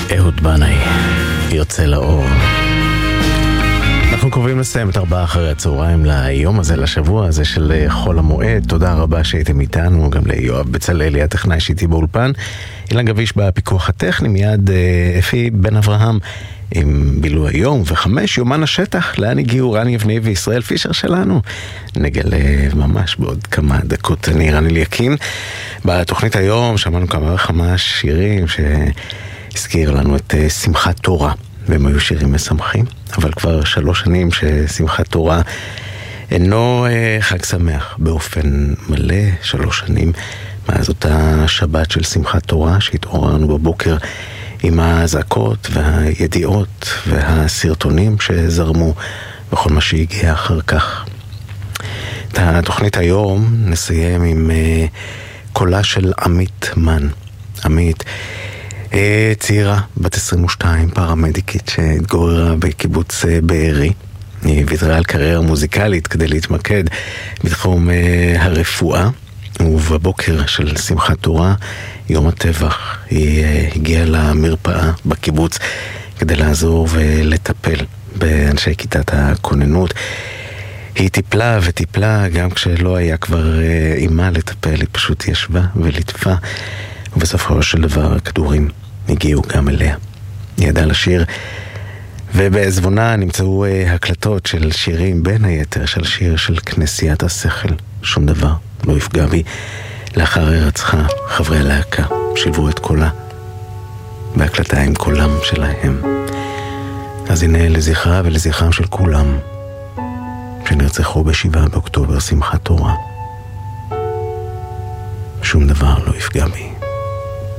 אהוד בנאי, יוצא לאור. אנחנו קרובים לסיים את 4 אחרי הצהריים ליום הזה, לשבוע הזה של חול המועד. תודה רבה שהייתם איתנו, גם ליואב בצלאלי, הטכנאי שאיתי באולפן, אילן גביש בפיקוח הטכני, מיד אפי בן אברהם עם בילוי היום, ו5 יומן השטח, לאן הגיעו רן יבני וישראל פישר שלנו. נגלה ממש בעוד כמה דקות. אני רן אליקים. בתוכנית היום שמענו כמה שירים שהזכיר לנו את שמחת תורה, והם היו שירים משמחים, אבל כבר 3 שנים ששמחת תורה אינו חג שמח באופן מלא. 3 שנים מאז אותה שבת של שמחת תורה שהתעוררנו בבוקר עם הזעקות והידיעות והסרטונים שזרמו וכל מה שהגיע אחר כך. את התוכנית היום נסיים עם קולה של עמית מן. עמית צעירה, בת 22, פרמדיקית שהתגוררה בקיבוץ בארי. היא ויתרה על קריירה מוזיקלית כדי להתמקד בתחום הרפואה, ובבוקר של שמחת תורה, יום הטבח, היא הגיעה למרפאה בקיבוץ כדי לעזור ולטפל באנשי כיתת הכוננות. היא טיפלה וטיפלה גם כשלא היה כבר אימה לטפל, היא פשוט ישבה ולטפה, ובסופו של דבר הכדורים הגיעו גם אליה. היא ידעה לשיר, ובעזבונה נמצאו הקלטות של שירים, בין היתר של שיר של כנסיית השכל, שום דבר לא יפגע בי. לאחר הרצחה חברי הלהקה שילבו את קולה בהקלטה עם קולם שלהם. אז הנה לזכרה ולזכרם של כולם שנרצחו ב7 באוקטובר, שמחת תורה, שום דבר לא יפגע בי.